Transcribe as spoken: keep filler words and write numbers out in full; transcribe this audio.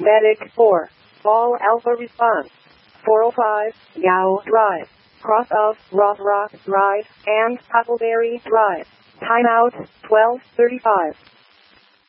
Medic four. All Alpha response. four oh five, Yao Drive. Cross of Roth Rock Drive and Huckleberry Drive. Timeout twelve thirty-five.